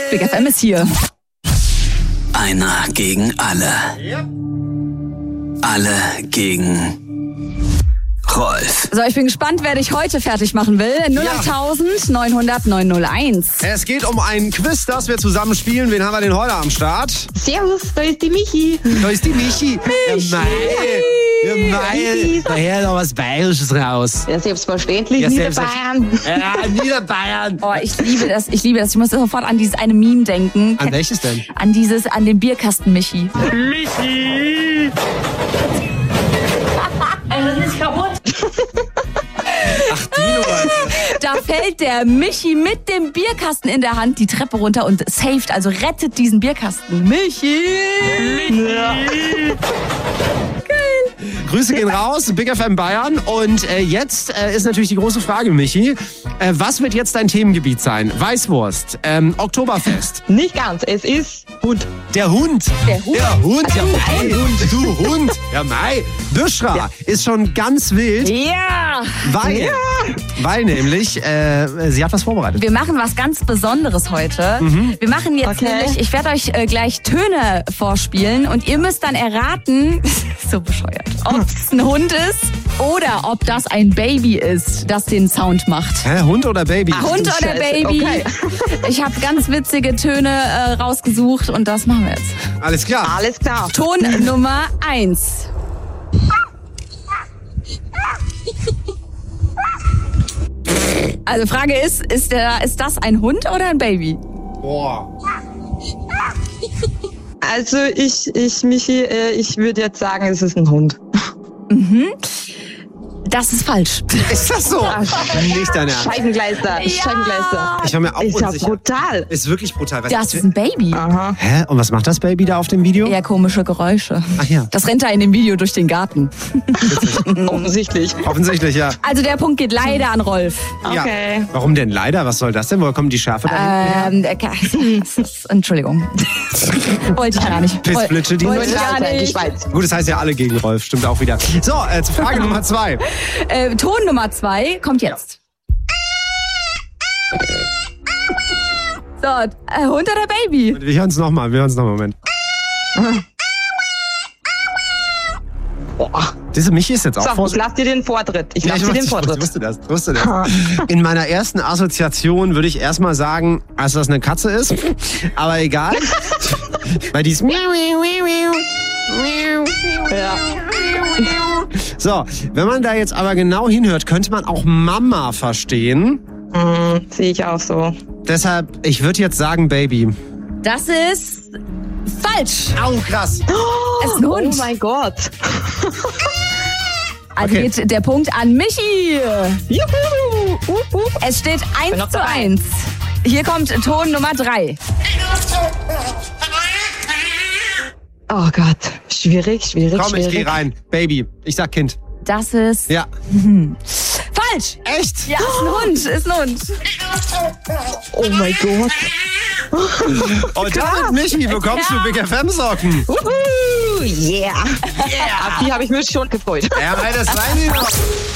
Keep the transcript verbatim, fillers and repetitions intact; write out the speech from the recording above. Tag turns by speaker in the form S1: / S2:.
S1: Big F M ist hier.
S2: Einer gegen alle.
S3: Ja.
S2: Alle gegen Rolf.
S1: So, ich bin gespannt, wer dich heute fertig machen will. null acht neunhundert neun null eins.
S3: Es geht um ein Quiz, das wir zusammen spielen. Wen haben wir denn heute am Start?
S4: Servus, da ist die Michi.
S3: Da ist die Michi.
S1: Michi.
S3: Ja, mei. Ja, mei.
S5: Daher noch was Bayerisches raus.
S4: Ja, selbstverständlich,
S5: Ja,
S4: Niederbayern.
S5: Ja, Niederbayern.
S1: Oh, ich liebe das, ich liebe das. Ich muss sofort an dieses eine Meme denken.
S3: An welches denn?
S1: An dieses, an den Bierkasten Michi.
S5: Michi!
S6: Das ist kaputt.
S3: Ach, die Nummer.
S1: Da fällt der Michi mit dem Bierkasten in der Hand die Treppe runter und saved, also rettet diesen Bierkasten. Michi!
S3: Grüße gehen raus, Big F M Bayern. Und äh, jetzt äh, ist natürlich die große Frage, Michi. Äh, was wird jetzt dein Themengebiet sein? Weißwurst, ähm, Oktoberfest,
S4: Nicht ganz, es ist Hund.
S3: der Hund.
S1: Der Hund?
S3: Der Hund, ja,
S1: Also
S3: mei.
S1: ein
S3: Hund. Du Hund. Ja, mei. Büschra
S4: Ja.
S3: ist schon ganz wild,
S1: Ja!
S3: weil, weil nämlich, äh, sie hat was vorbereitet.
S1: Wir machen was ganz Besonderes heute. Wir machen jetzt
S4: Okay.
S1: nämlich, ich werde euch äh, gleich Töne vorspielen und ihr müsst dann erraten, so bescheuert, ob es ein Hund ist oder ob das ein Baby ist, das den Sound macht.
S3: Hä, Hund oder Baby?
S1: Hund
S4: du
S1: oder
S4: Scheiße,
S1: Baby?
S4: okay.
S1: Ich habe ganz witzige Töne äh, rausgesucht und das machen wir jetzt.
S3: Alles klar.
S4: Alles klar.
S1: Ton Nummer eins. Also Frage ist, ist, der, ist das ein Hund oder ein Baby?
S3: Boah.
S4: Also ich, ich, Michi, äh, ich würde jetzt sagen, es ist ein Hund.
S1: Das ist falsch.
S3: Ist das so? Nicht dein Ernst.
S4: Scheibengleister, Scheibengleister.
S3: Ich war mir auch
S4: Ist ja
S3: unsicher.
S4: brutal.
S3: Ist wirklich brutal. Was
S1: Das ist ein Baby.
S4: Aha.
S3: Hä? Und was macht das Baby da auf dem Video?
S1: Eher komische Geräusche.
S3: Ach ja.
S1: Das rennt da in dem Video durch den Garten.
S4: Offensichtlich.
S3: Offensichtlich, ja.
S1: Also der Punkt geht leider an Rolf.
S3: ja.
S4: Okay.
S3: Warum denn leider? Was soll das denn? Woher kommen die Schafe da hinten?
S1: Ähm, der Ka- das ist- Entschuldigung. Wollte ich gar nicht.
S3: Pissflitsche, die
S1: Wollte ich
S3: sind-
S1: gar
S4: Die
S1: nicht.
S4: Schweiz.
S3: Gut, das heißt ja alle gegen Rolf. Stimmt auch wieder. So, äh, zur Frage Nummer zwei.
S1: Äh, Ton Nummer zwei kommt jetzt. So, äh, Hund oder Baby?
S3: Wir hören es nochmal. Wir hören es nochmal. Moment.
S4: Boah.
S3: Diese Michi ist jetzt auch
S4: So,
S3: vor...
S4: ich lass dir den Vortritt. Ich
S3: Ja,
S4: lass
S3: ich
S4: dir den
S3: wusste,
S4: Vortritt.
S3: ich wusste das, ich wusste das. In meiner ersten Assoziation würde ich erstmal sagen, dass das eine Katze ist. Aber egal. Weil die ist...
S4: Ja.
S3: So, wenn man da jetzt aber genau hinhört, könnte man auch Mama verstehen.
S4: Mhm, sehe ich auch so.
S3: Deshalb, ich würde jetzt sagen Baby.
S1: Das ist falsch.
S3: Au, krass.
S1: Es ist ein Hund.
S4: Oh mein Gott.
S1: Also
S3: Okay.
S1: geht der Punkt an Michi.
S4: Juhu. Uh, uh.
S1: Es steht
S4: bin noch
S1: eins zu
S4: dabei.
S1: eins. Hier kommt Ton Nummer drei.
S4: Oh Gott. Schwierig, schwierig,
S3: Komm, ich
S4: schwierig.
S3: geh rein. Baby. Ich sag Kind.
S1: Das ist
S3: Ja.
S1: falsch.
S3: Echt?
S1: Ja, ist ein Hund, ist ein Hund.
S4: Oh mein Gott.
S3: Und damit, Michi, bekommst du Big F M-Socken.
S4: Uhu. Yeah. Yeah. Auf die habe ich mich schon gefreut.
S3: Ja, weil das rein